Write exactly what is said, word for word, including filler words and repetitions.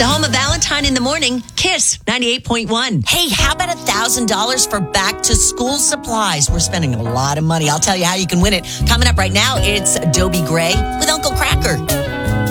The home of Valentine in the Morning, Kiss ninety-eight point one. Hey, how about one thousand dollars for back-to-school supplies? We're spending a lot of money. I'll tell you how you can win it. Coming up right now, it's Dobie Gray with Uncle Cracker.